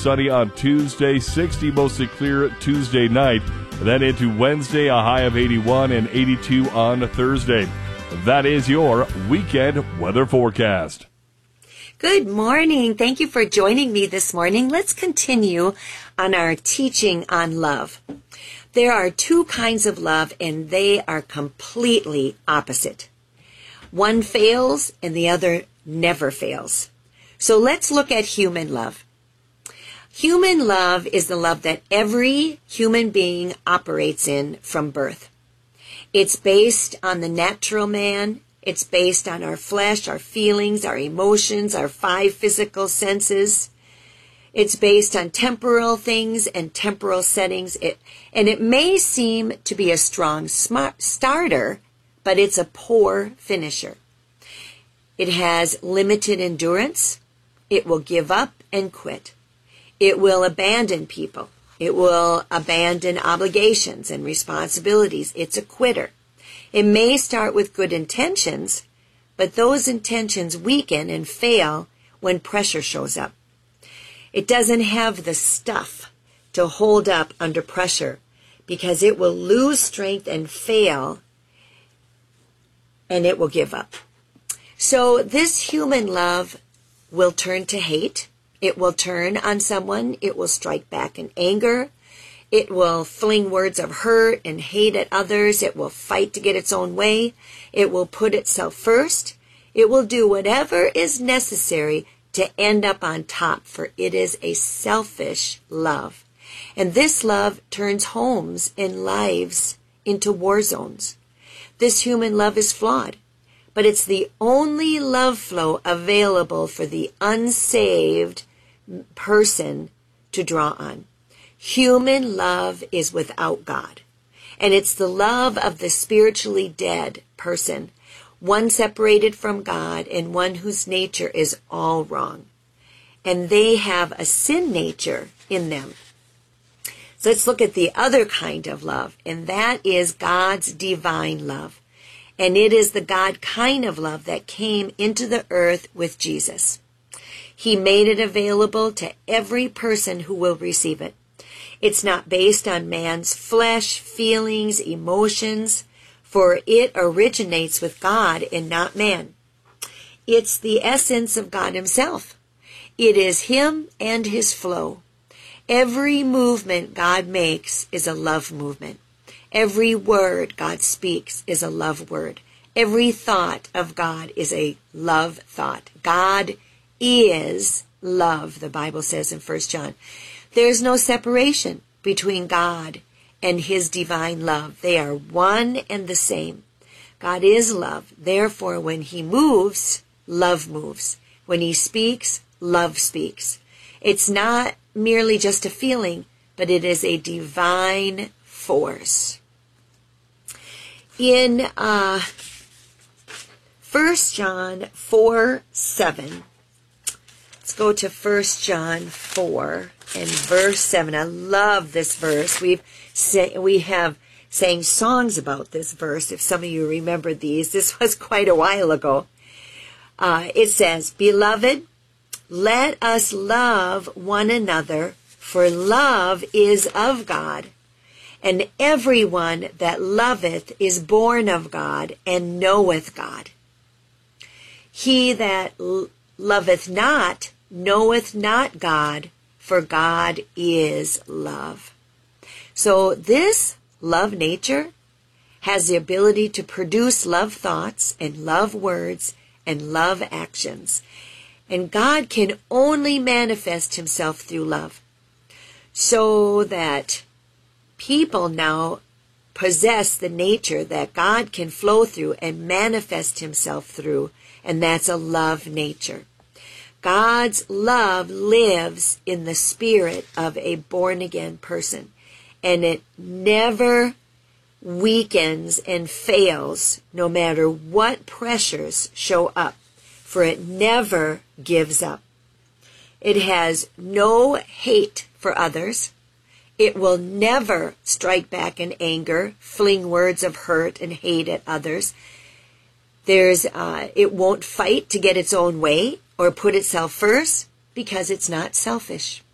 sunny on Tuesday, 60 mostly clear Tuesday night. Then into Wednesday, a high of 81 and 82 on Thursday. That is your weekend weather forecast. Good morning. Thank you for joining me this morning. Let's continue on our teaching on love. There are two kinds of love, and they are completely opposite. One fails, and the other never fails. So let's look at human love. Human love is the love that every human being operates in from birth. It's based on the natural man. It's based on our flesh, our feelings, our emotions, our 5 physical senses. It's based on temporal things and temporal settings. It may seem to be a strong starter, but it's a poor finisher. It has limited endurance. It will give up and quit. It will abandon people. It will abandon obligations and responsibilities. It's a quitter. It may start with good intentions, but those intentions weaken and fail when pressure shows up. It doesn't have the stuff to hold up under pressure because it will lose strength and fail, and it will give up. So this human love will turn to hate. It will turn on someone. It will strike back in anger. It will fling words of hurt and hate at others. It will fight to get its own way. It will put itself first. It will do whatever is necessary to end up on top, for it is a selfish love. And this love turns homes and lives into war zones. This human love is flawed, but it's the only love flow available for the unsaved person to draw on. Human love is without God, and it's the love of the spiritually dead person, one separated from God and one whose nature is all wrong. And they have a sin nature in them. So let's look at the other kind of love, and that is God's divine love. And it is the God kind of love that came into the earth with Jesus. He made it available to every person who will receive it. It's not based on man's flesh, feelings, emotions, for it originates with God and not man. It's the essence of God himself. It is him and his flow. Every movement God makes is a love movement. Every word God speaks is a love word. Every thought of God is a love thought. God is love, the Bible says in 1 John. There's no separation between God and his divine love. They are one and the same. God is love. Therefore, when he moves, love moves. When he speaks, love speaks. It's not merely just a feeling, but it is a divine force. In 1 John 4:7, let's go to 1 John 4 and verse 7. I love this verse. We have sang songs about this verse. If some of you remember these, this was quite a while ago. It says, "Beloved, let us love one another, for love is of God. And everyone that loveth is born of God and knoweth God. He that loveth not knoweth not God, for God is love." So this love nature has the ability to produce love thoughts and love words and love actions. And God can only manifest himself through love. So that people now possess the nature that God can flow through and manifest himself through, and that's a love nature. God's love lives in the spirit of a born-again person, and it never weakens and fails no matter what pressures show up, for it never gives up. It has no hate for others. It will never strike back in anger, fling words of hurt and hate at others. It won't fight to get its own way or put itself first because it's not selfish.